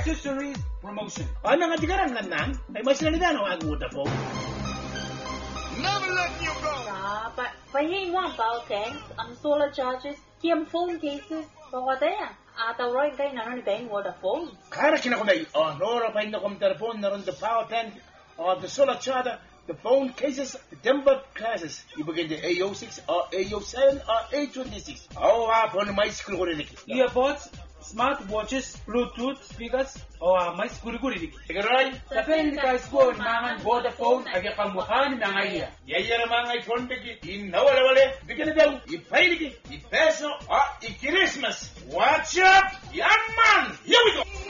accessories promotion. Ano nga tigaran nan? Ay mas nalida no ang Vodafone. Never let you go. Pahing one Balkan, solar charges, kiam phone cases, pawadaya. Ata roy kay nanon kay Vodafone. Kara kinakumay. Oh, Nora pa na kom telephone naron the power tank or the solar charger, the phone cases, the tempered classes. Ibigay the AO6 or AO7 or A26. Oh, apon may school ko rin. Earbuds, smart watches, Bluetooth speakers, o may siguri-guri. Tigaray. Sa price ko, mangan Vodafone, agya pangmukhan ng iya. Yaya mga iPhone bigi. Inawala-wala. Bigyan na daw. Ipay ligi. Ipeso. I Christmas. Watch up. Young man. Here we go.